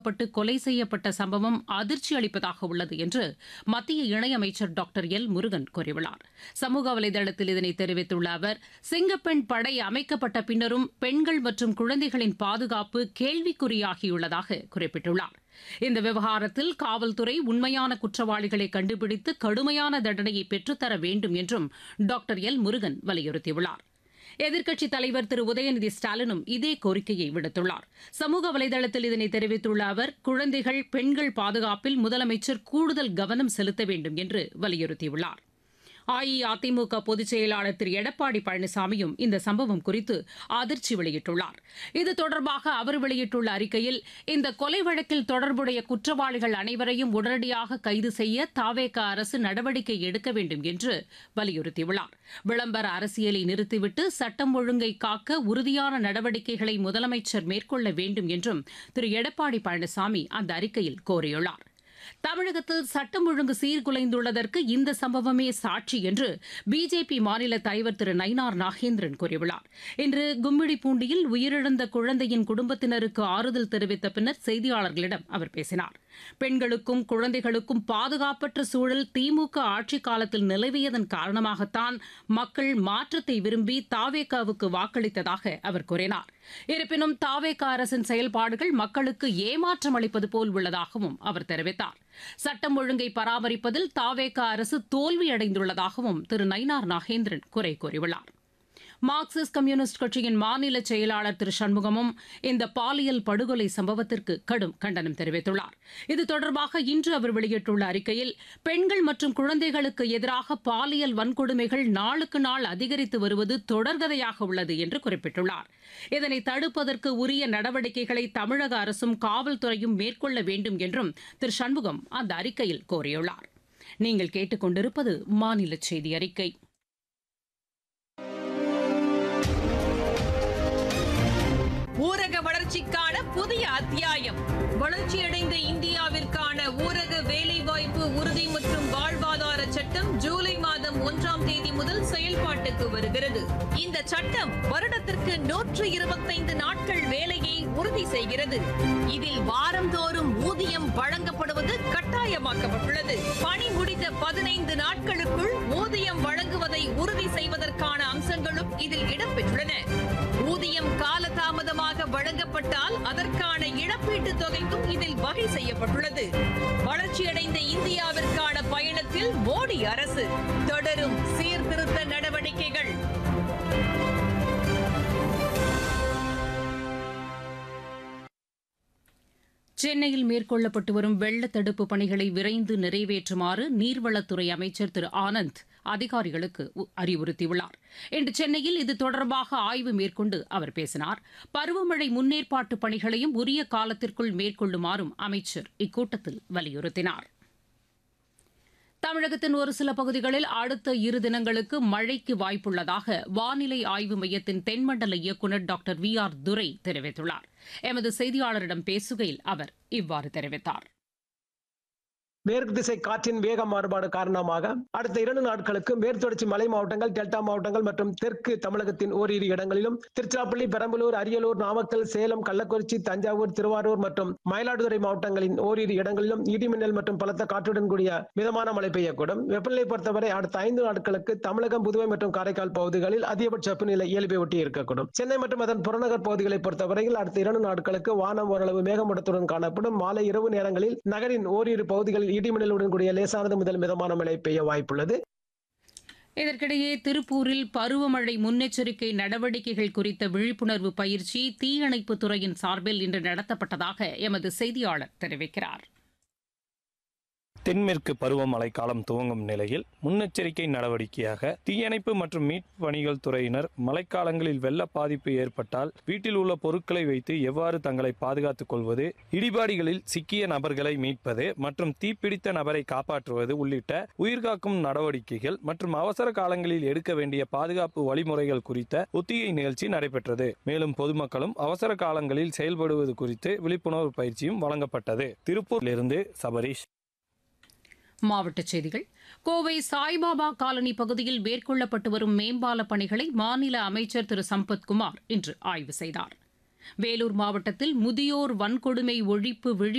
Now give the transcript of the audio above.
பட்டு கொலை செய்யப்பட்ட சம்பவம் அதிர்ச்சி அளிப்பதாக உள்ளது என்று மத்திய இணையமைச்சர் டாக்டர் எல் முருகன் கூறியுள்ளார். சமூக வலைதளத்தில் இதனை தெரிவித்துள்ள அவர், சிங்கப்பெண் படை அமைக்கப்பட்ட பின்னரும் பெண்கள் மற்றும் குழந்தைகளின் பாதுகாப்பு கேள்விக்குறியாகியுள்ளதாக குறிப்பிட்டுள்ளார். இந்த விவகாரத்தில் காவல்துறை உண்மையான குற்றவாளிகளை கண்டுபிடித்து கடுமையான தண்டனையை பெற்றுத்தர வேண்டும் என்றும் டாக்டர் எல் முருகன் வலியுறுத்தியுள்ளார். எதிர்க்கட்சித் தலைவர் திரு உதயநிதி ஸ்டாலினும் இதே கோரிக்கையை விடுத்துள்ளார். சமூக வலைதளத்தில் இதனை தெரிவித்துள்ள அவர், குழந்தைகள், பெண்கள் பாதுகாப்பில் முதலமைச்சர் கூடுதல் கவனம் செலுத்த வேண்டும் என்று வலியுறுத்தியுள்ளார். அஇஅதிமுக பொதுச் செயலாளர் திரு எடப்பாடி பழனிசாமியும் இந்த சம்பவம் குறித்து அதிர்ச்சி வெளியிட்டுள்ளார். இது தொடர்பாக அவர் வெளியிட்டுள்ள அறிக்கையில், இந்த கொலை வழக்கில் தொடர்புடைய குற்றவாளிகள் அனைவரையும் உடனடியாக கைது செய்ய தவேக அரசு நடவடிக்கை எடுக்க வேண்டும் என்று வலியுறுத்தியுள்ளார். விளம்பர அரசியலை நிறுத்திவிட்டு சட்டம் ஒழுங்கை காக்க உறுதியான நடவடிக்கைகளை முதலமைச்சர் மேற்கொள்ள வேண்டும் என்றும் திரு எடப்பாடி பழனிசாமி அந்த அறிக்கையில் கோரியுள்ளார். தமிழகத்தில் சட்டம் ஒழுங்கு சீர்குலைந்துள்ளதற்கு இந்த சம்பவமே சாட்சி என்று பிஜேபி மாநில தலைவர் திரு நயினார் நாகேந்திரன் கூறியுள்ளார். இன்று கும்மிடிப்பூண்டியில் உயிரிழந்த குழந்தையின் குடும்பத்தினருக்கு ஆறுதல் தெரிவித்த பின்னர் செய்தியாளர்களிடம் அவர் பேசினார். பெண்களுக்கும் குழந்தைகளுக்கும் பாதுகாப்பற்ற சூழல் திமுக ஆட்சிக் காலத்தில் நிலவியதன் காரணமாகத்தான் மக்கள் மாற்றத்தை விரும்பி தவேகாவுக்கு வாக்களித்ததாக அவர் கூறினார். இருப்பினும் தவேகா அரசின் செயல்பாடுகள் மக்களுக்கு ஏமாற்றம் அளிப்பது போல் உள்ளதாகவும் அவர் தெரிவித்தார். சட்டம் ஒழுங்கை பராமரிப்பதில் தவேகா அரசு தோல்வியடைந்துள்ளதாகவும் திரு நயினார் நாகேந்திரன் குறை கூறியுள்ளார். மார்க்சிஸ்ட் கம்யூனிஸ்ட் கட்சியின் மாநில செயலாளர் திரு சண்முகமும் இந்த பாலியல் படுகொலை சம்பவத்திற்கு கடும் கண்டனம் தெரிவித்துள்ளார். இது தொடர்பாக இன்று அவர் வெளியிட்டுள்ள அறிக்கையில், பெண்கள் மற்றும் குழந்தைகளுக்கு எதிராக பாலியல் வன்கொடுமைகள் நாளுக்கு நாள் அதிகரித்து வருவது தொடர்கதையாக உள்ளது என்று குறிப்பிட்டுள்ளார். இதனை தடுப்பதற்கு உரிய நடவடிக்கைகளை தமிழக அரசும் காவல்துறையும் மேற்கொள்ள வேண்டும் என்றும் திரு சண்முகம் அந்த அறிக்கையில் கோரியுள்ளார். நீங்கள் கேட்டுக்கொண்டிருப்பது மாநில செய்தி அறிக்கை. ஊரக வளர்ச்சிக்கான புதிய அத்தியாயம். வளர்ச்சியடைந்த இந்தியாவிற்கான ஊரக வேலைவாய்ப்பு உறுதி மற்றும் வாழ்வாதார சட்டம் ஜூலை மாதம் 1ஆம் தேதி முதல் செயல்பாட்டுக்கு வருகிறது. இந்த சட்டம் வருடத்திற்கு 125 நாட்கள் வேலையை உறுதி செய்கிறது. இதில் வாரந்தோறும் ஊதியம் வழங்கப்படுவது கட்டாயமாக்கப்பட்டுள்ளது. பணி முடிந்த 15 நாட்களுக்குள் ஊதியம் வழங்குவதை உறுதி செய்வதற்கான அம்சங்களும் இதில் இடம்பெற்றுள்ளன. ஊதியம் காலதாமதமாக வழங்கப்பட்டால் அதற்கான இழப்பீட்டுத் தொகைக்கும் இதில் வகை செய்யப்பட்டுள்ளது. வளர்ச்சியடைந்த இந்தியாவிற்கான பயணத்தில் மோடி அரசு தொடரும் சீர்திருத்த நடவடிக்கைகள். சென்னையில் மேற்கொள்ளப்பட்டு வரும் வெள்ள தடுப்பு பணிகளை விரைந்து நிறைவேற்றுமாறு நீர்வளத்துறை அமைச்சர் திரு ஆனந்த் அதிகாரிகளுக்கு அறிவுறுத்தியுள்ளார். இன்று சென்னையில் இது தொடர்பாக ஆய்வு மேற்கொண்டு அவர் பேசினார். பருவமழை முன்னேற்பாட்டு பணிகளையும் உரிய காலத்திற்குள் மேற்கொள்ளுமாறும் அமைச்சர் இக்கூட்டத்தில் வலியுறுத்தினார். தமிழகத்தின் ஒரு சில பகுதிகளில் அடுத்த 2 தினங்களுக்கு மழைக்கு வாய்ப்புள்ளதாக வானிலை ஆய்வு மையத்தின் தென்மண்டல இயக்குநர் டாக்டர் VR துரை தெரிவித்துள்ளார். எமது செய்தியாளரிடம் பேசுகையில் அவர் இவ்வாறு தெரிவித்தார். மேற்கு திசை காற்றின் வேக மாறுபாடு காரணமாக அடுத்த 2 நாட்களுக்கு மேற்குத்தொடர்ச்சி மலை மாவட்டங்கள், டெல்டா மாவட்டங்கள் மற்றும் தெற்கு தமிழகத்தின் ஓரிரு இடங்களிலும், திருச்சிராப்பள்ளி, பெரம்பலூர், அரியலூர், நாமக்கல், சேலம், கள்ளக்குறிச்சி, தஞ்சாவூர், திருவாரூர் மற்றும் மயிலாடுதுறை மாவட்டங்களின் ஓரிரு இடங்களிலும் இடிமின்னல் மற்றும் பலத்த காற்றுடன் கூடிய மிதமான மழை பெய்யக்கூடும். வெப்பநிலை பொறுத்தவரை அடுத்த 5 நாட்களுக்கு தமிழகம், புதுவை மற்றும் காரைக்கால் பகுதிகளில் அதிகபட்ச வெப்பநிலை இயல்பை ஒட்டி இருக்கக்கூடும். சென்னை மற்றும் அதன் புறநகர் பகுதிகளை பொறுத்தவரையில் அடுத்த 2 நாட்களுக்கு வானம் ஓரளவு மேகமூட்டத்துடன் காணப்படும். மாலை இரவு நேரங்களில் நகரின் ஓரிரு பகுதிகளில் இடிமின்னலுடன் கூடிய லேசானது முதல் மிதமான மழை பெய்ய வாய்ப்புள்ளது. இதற்கிடையே திருப்பூரில் பருவமழை முன்னெச்சரிக்கை நடவடிக்கைகள் குறித்த விழிப்புணர்வு பயிற்சி தீயணைப்புத் துறையின் சார்பில் இன்று நடத்தப்பட்டதாக எமது செய்தியாளர் தெரிவிக்கிறார். தென்மேற்கு பருவமழை காலம் துவங்கும் நிலையில் முன்னெச்சரிக்கை நடவடிக்கையாக தீயணைப்பு மற்றும் மீட்பு பணிகள் துறையினர் மழைக்காலங்களில் வெள்ள பாதிப்பு ஏற்பட்டால் வீட்டில் உள்ள பொருட்களை வைத்து எவ்வாறு தங்களை பாதுகாத்துக் கொள்வது, இடிபாடுகளில் சிக்கிய நபர்களை மீட்பது மற்றும் தீப்பிடித்த நபரை காப்பாற்றுவது உள்ளிட்ட உயிர்காக்கும் நடவடிக்கைகள் மற்றும் அவசர காலங்களில் எடுக்க வேண்டிய பாதுகாப்பு வழிமுறைகள் குறித்த ஒத்திகை நிகழ்ச்சி நடைபெற்றது. மேலும் பொதுமக்களும் அவசர காலங்களில் செயல்படுவது குறித்து விழிப்புணர்வு பயிற்சியும் வழங்கப்பட்டது. திருப்பூரிலிருந்து சபரீஷ். மாவட்டச் செய்திகள். கோவை சாய்பாபா காலனி பகுதியில் மேற்கொள்ளப்பட்டு வரும் மேம்பால பணிகளை மாநில அமைச்சர் திரு சம்பத்குமார் இன்று ஆய்வு செய்தார். வேலூர் மாவட்டத்தில் முதியோர் வன்கொடுமை ஒழிப்பு